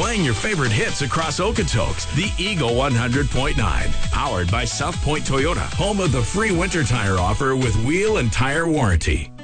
playing your favorite hits across Okotoks. The Eagle 100.9. Powered by South Point Toyota, home of the free winter tire offer with wheel and tire warranty.